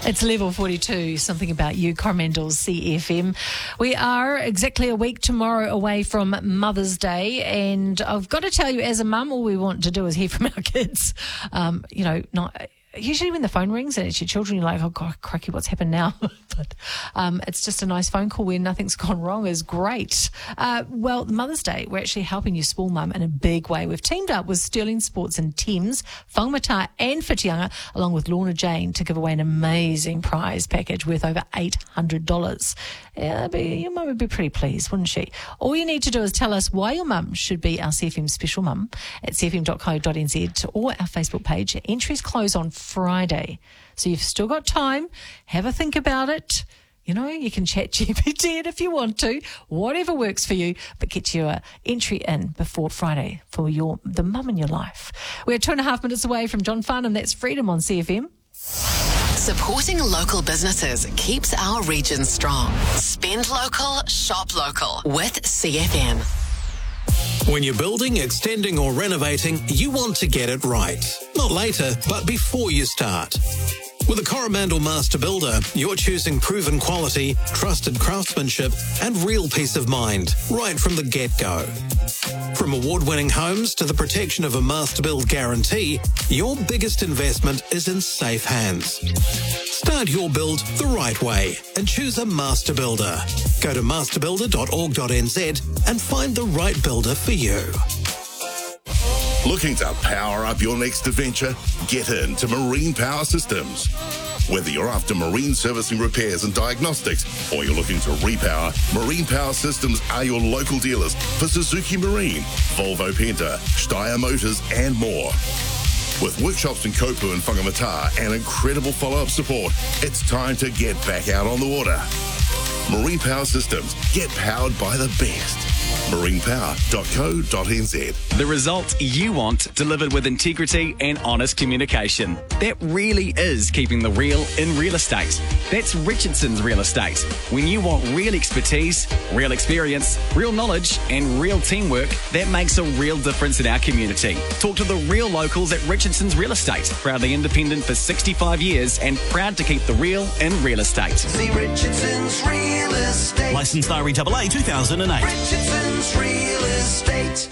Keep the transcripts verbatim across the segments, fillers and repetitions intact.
It's level forty-two, something about you, Coromandel C F M. We are exactly a week tomorrow away from Mother's Day, and I've got to tell you, as a mum, all we want to do is hear from our kids. Um, you know, not... Usually when the phone rings and it's your children, you're like, oh, God, crikey, what's happened now? But um, it's just a nice phone call where nothing's gone wrong is great. Uh, well, Mother's Day, we're actually helping you spoil mum in a big way. We've teamed up with Sterling Sports and Thames, Whangamata and Whitianga, along with Lorna Jane, to give away an amazing prize package worth over eight hundred dollars. Yeah, be, your mum would be pretty pleased, wouldn't she? All you need to do is tell us why your mum should be our C F M special mum at c f m dot co dot n z or our Facebook page. Entries close on Friday. So you've still got time. Have a think about it. You know, you can chat G P T it if you want to. Whatever works for you, but get your entry in before Friday for your the mum in your life. We're two and a half minutes away from John Farnham. That's Freedom on C F M. Supporting local businesses keeps our region strong. Spend local, shop local with C F M. When you're building, extending or renovating, you want to get it right. Not later, but before you start. With a Coromandel Master Builder, you're choosing proven quality, trusted craftsmanship and real peace of mind right from the get-go. From award-winning homes to the protection of a Master Build guarantee, your biggest investment is in safe hands. Start your build the right way and choose a Master Builder. Go to master builder dot org dot n z and find the right builder for you. Looking to power up your next adventure? Get into Marine Power Systems. Whether you're after marine servicing repairs and diagnostics or you're looking to repower, Marine Power Systems are your local dealers for Suzuki Marine, Volvo Penta, Steyr Motors and more. With workshops in Kopu and Whangamata and incredible follow-up support, it's time to get back out on the water. Marine Power Systems. Get powered by the best. marine power dot co dot n z. The result you want, delivered with integrity and honest communication. That really is keeping the real in real estate. That's Richardson's Real Estate. When you want real expertise, real experience, real knowledge and real teamwork, that makes a real difference in our community. Talk to the real locals at Richardson's Real Estate. Proudly independent for sixty-five years and proud to keep the real in real estate. See Richardson's Real Estate. Licensed R E A A two thousand eight. Richardson's Real Estate.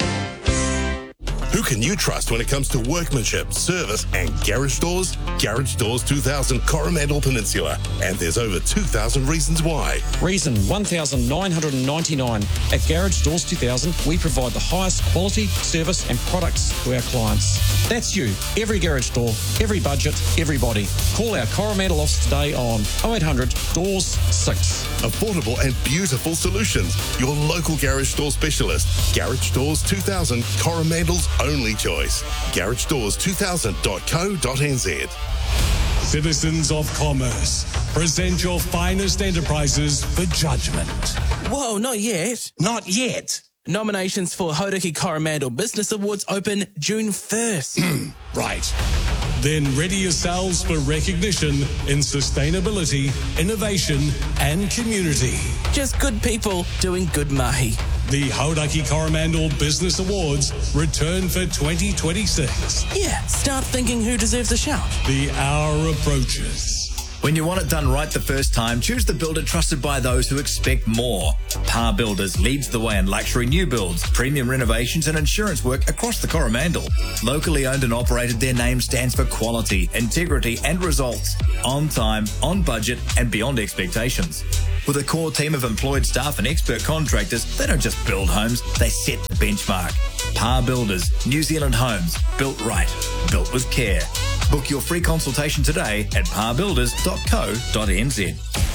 Who can you trust when it comes to workmanship, service and garage doors? Garage Doors two thousand Coromandel Peninsula. And there's over two thousand reasons why. Reason one thousand nine hundred ninety-nine. At Garage Doors two thousand, we provide the highest quality, service and products to our clients. That's you. Every garage door, every budget, everybody. Call our Coromandel office today on oh eight hundred doors six. Affordable and beautiful solutions. Your local garage door specialist. Garage Doors two thousand, Coromandel's only choice. garage doors two thousand dot co dot n z. Citizens of Commerce, present your finest enterprises for judgment. Whoa, not yet. Not yet. Nominations for Hauraki Coromandel Business Awards open June first. Right. Then ready yourselves for recognition in sustainability, innovation and community. Just good people doing good mahi. The Hauraki Coromandel Business Awards return for twenty twenty-six. Yeah, start thinking who deserves a shout. The hour approaches. When you want it done right the first time, choose the builder trusted by those who expect more. Par Builders leads the way in luxury new builds, premium renovations and insurance work across the Coromandel. Locally owned and operated, their name stands for quality, integrity and results. On time, on budget and beyond expectations. With a core team of employed staff and expert contractors, they don't just build homes, they set the benchmark. Par Builders, New Zealand homes, built right, built with care. Book your free consultation today at par builders dot co dot n z.